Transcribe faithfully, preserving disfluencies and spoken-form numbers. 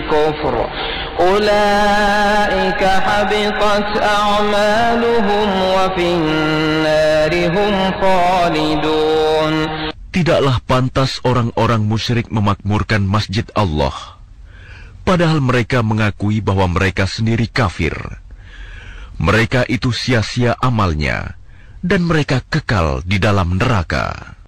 الكفر أولئك حبطت أعمالهم وفي النار هم خالدون. Tidaklah pantas orang-orang musyrik memakmurkan masjid Allah, padahal mereka mengakui bahwa mereka sendiri kafir. Mereka itu sia-sia amalnya, dan mereka kekal di dalam neraka.